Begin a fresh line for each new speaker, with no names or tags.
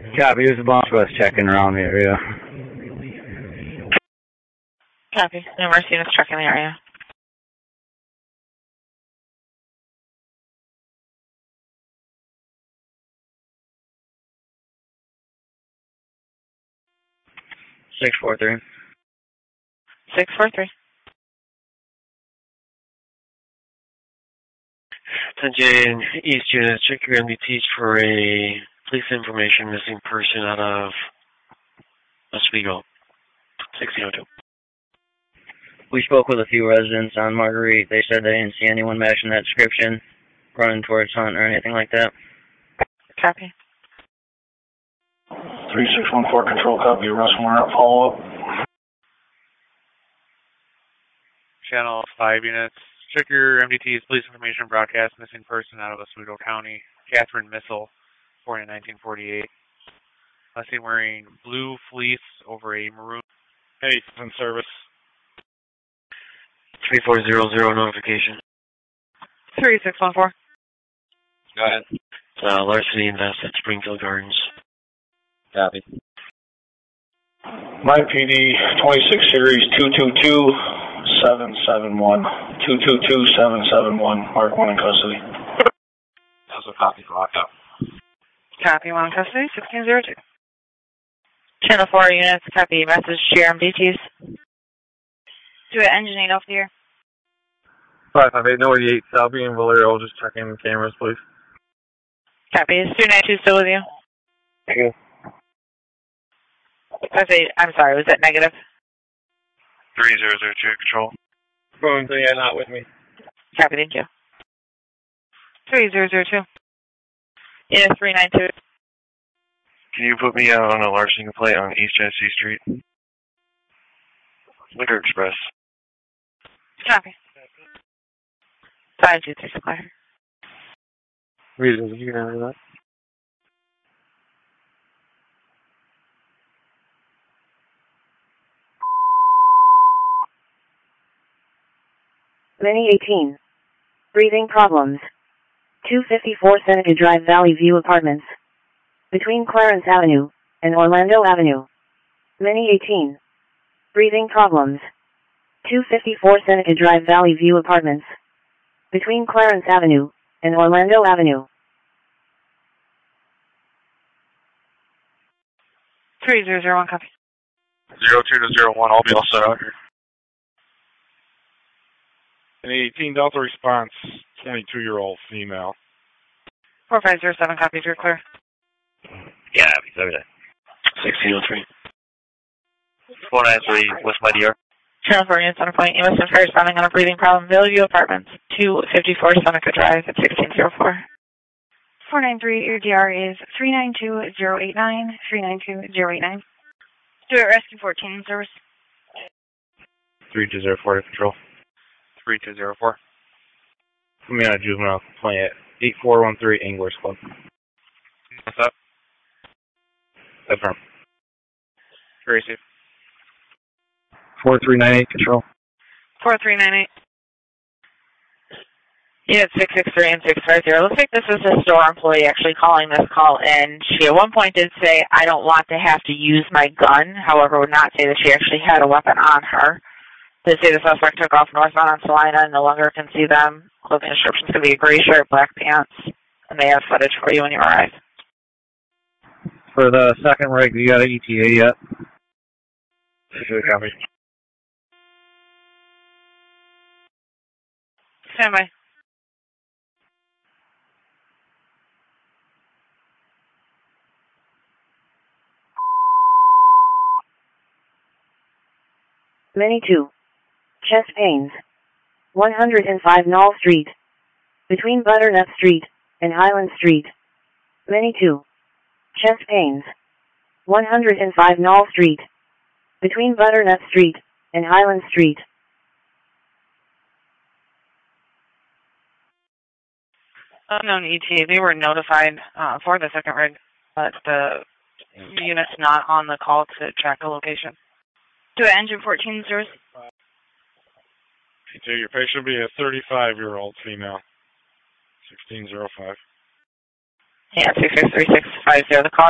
Copy, there's a bunch of us checking around the area.
Copy. Numerous units checking the area.
Six, 4-3.
643.
Attention, East units, check your MDTs for a police information missing person out of Oswego. 1602.
We spoke with a few residents on Marguerite. They said they didn't see anyone matching that description, running towards Hunt or anything like that.
Copy.
3614 control, copy, arrest warrant, follow up.
Channel 5 units, check your MDT's police information broadcast missing person out of Oswego County. Catherine Missile, born in 1948. Last seen wearing blue fleece over a maroon.
Hey, in service.
3400 notification.
3614.
Go ahead. Larceny Invest at Springfield Gardens.
Copy.
My PD 26 series 222771. 222771. Mark 1 in custody.
That's a copy for lockup.
Copy, 1 in custody, 1602. Channel 4 units, copy, message to your MDTs. Do it, engine 8 off the air.
558 Northgate, Salby and Valero, just checking the cameras, please.
Copy, is 292 still with you?
Okay.
58, I'm sorry, was that negative?
3002 control.
Going to yeah, not with me.
Copy, thank you. 3002. Yeah, 392.
Can you put me out on a larceny complaint on East Genesee Street? Liquor Express.
Copy. 523 supplier.
Reasons you can that.
Mini 18. Breathing problems. 254 Seneca Drive, Valley View Apartments. Between Clarence Avenue and Orlando Avenue. Mini 18. Breathing problems. 254 Seneca Drive, Valley View Apartments. Between Clarence Avenue and Orlando Avenue.
3001, copy.
02-01, I'll be all set out here.
An 18 Delta response, 22-year-old female.
4507, copy, you're clear.
Yeah, I'll be there. 1603. 493, West Mighty Yard.
Channel 4 units on a point. EMS and fire responding on a breathing problem. Valley View Apartments, 254 Seneca Drive at 1604.
493, your DR is 392089, 392089. Do it, rescue 14 in service.
3204 to control.
3204.
Put me on a juvenile complaint at 8413 Anglers Club.
What's up?
Affirm.
Very safe.
4398 control.
4398. Unit 663 and 650. Looks like this is a store employee actually calling this call in. She at one point did say, I don't want to have to use my gun. However, would not say that she actually had a weapon on her. They say the suspect took off northbound on Salina and no longer can see them. Clothing descriptions could be a gray shirt, black pants, and they have footage for you when you arrive.
For the second rig, you got an ETA yet?
Sure, copy.
Stand by.
Mini 2. Chest pains. 105 Knoll Street. Between Butternut Street and Highland Street. Mini 2. Chest pains. 105 Knoll Street. Between Butternut Street and Highland Street.
Unknown ETA. They were notified for the second rig, but the unit's not on the call to track the location.
Do it, engine 14 service.
Your patient will be a 35-year-old female. 1605.
Yeah, 663-650. The call